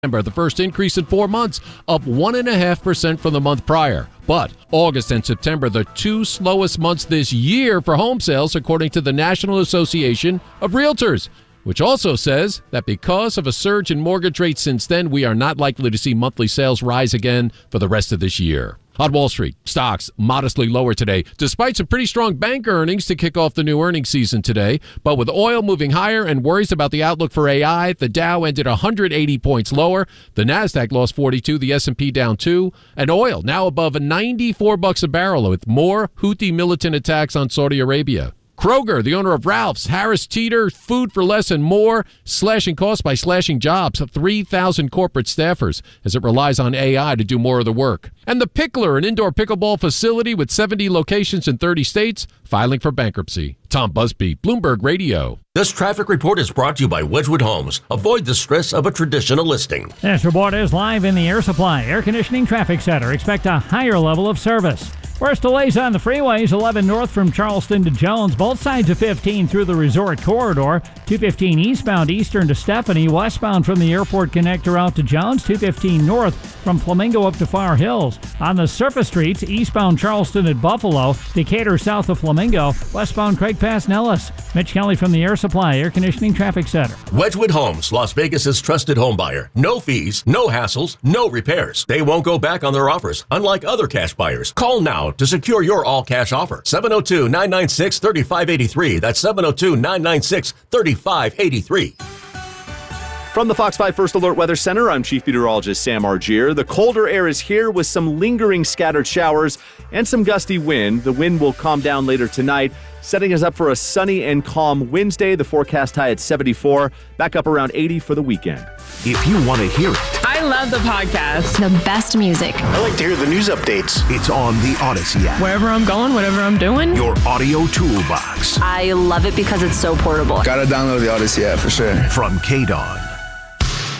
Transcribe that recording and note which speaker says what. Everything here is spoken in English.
Speaker 1: The first increase in 4 months, up 1.5% from the month prior. But August and September, the two slowest months this year for home sales, according to the National Association of Realtors, which also says that because of a surge in mortgage rates since then, we are not likely to see monthly sales rise again for the rest of this year. On Wall Street, stocks modestly lower today, despite some pretty strong bank earnings to kick off the new earnings season today. But with oil moving higher and worries about the outlook for AI, the Dow ended 180 points lower. The Nasdaq lost 42, the S&P down 2, and oil now above $94 a barrel with more Houthi militant attacks on Saudi Arabia. Kroger, the owner of Ralph's, Harris Teeter, Food for Less and more, slashing costs by slashing jobs of 3,000 corporate staffers as it relies on AI to do more of the work. And The Pickler, an indoor pickleball facility with 70 locations in 30 states, filing for bankruptcy. Tom Busby, Bloomberg Radio.
Speaker 2: This traffic report is brought to you by Wedgwood Homes. Avoid the stress of a traditional listing.
Speaker 3: This report is live in the Air Supply Air Conditioning Traffic Center. Expect a higher level of service. Worst delays on the freeways, 11 north from Charleston to Jones, both sides of 15 through the resort corridor, 215 eastbound Eastern to Stephanie, westbound from the airport connector out to Jones, 215 north from Flamingo up to Far Hills. On the surface streets, eastbound Charleston at Buffalo, Decatur south of Flamingo, westbound Craig Pass Nellis. Mitch Kelly from the Air Supply Air Conditioning Traffic Center.
Speaker 2: Wedgwood Homes, Las Vegas's trusted home buyer. No fees, no hassles, no repairs. They won't go back on their offers, unlike other cash buyers. Call now to secure your all-cash offer. 702-996-3583. That's 702-996-3583.
Speaker 4: From the Fox 5 First Alert Weather Center, I'm Chief Meteorologist Sam Argier. The colder air is here with some lingering scattered showers and some gusty wind. The wind will calm down later tonight, setting us up for a sunny and calm Wednesday. The forecast high at 74, back up around 80 for the weekend.
Speaker 5: If you want to hear it.
Speaker 6: I love the podcast.
Speaker 7: The best music.
Speaker 5: I like to hear the news updates. It's on the Odyssey app.
Speaker 6: Wherever I'm going, whatever I'm doing.
Speaker 5: Your audio toolbox.
Speaker 7: I love it because it's so portable.
Speaker 8: Gotta download the Odyssey app for sure.
Speaker 5: From KDON.